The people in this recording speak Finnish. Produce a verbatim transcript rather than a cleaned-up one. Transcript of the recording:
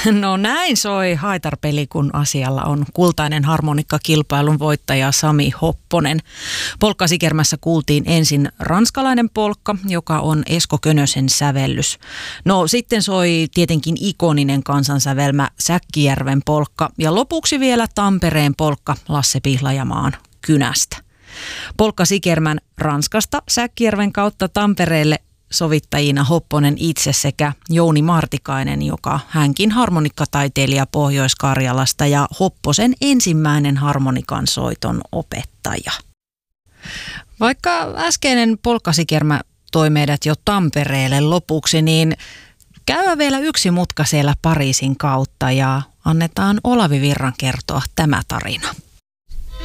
No näin soi haitarpeli, kun asialla on kultainen harmonikkakilpailun voittaja Sami Hopponen. Polkkasikermässä kuultiin ensin ranskalainen polkka, joka on Esko Könösen sävellys. No sitten soi tietenkin ikoninen kansansävelmä Säkkijärven polkka ja lopuksi vielä Tampereen polkka Lasse Pihlajamaan Kynästä. Polkkasikermän Ranskasta Säkkijärven kautta Tampereelle sovittajina Hopponen itse sekä Jouni Martikainen, joka hänkin harmonikkataiteilija Pohjois-Karjalasta ja Hopposen ensimmäinen harmonikan soiton opettaja. Vaikka äskeinen polkkasikermä toi meidät jo Tampereelle lopuksi, niin käy vielä yksi mutka siellä Pariisin kautta ja annetaan Olavi Virran kertoa tämä tarina.